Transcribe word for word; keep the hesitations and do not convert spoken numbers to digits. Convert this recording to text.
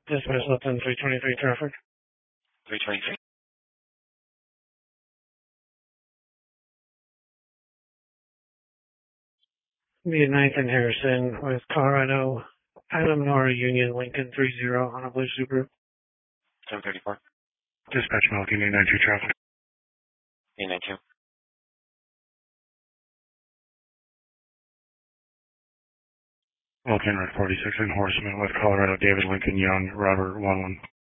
Dispatch Lipton three twenty-three traffic. three twenty-three. The ninth and Harrison with Colorado, Adam Nora Union Lincoln three zero on a blue Subaru. seven thirty-four. Dispatch Milwaukee eight ninety-two traffic. eight ninety-two. Vulcan Red forty-six Enforcement with Colorado David Lincoln Young Robert one one.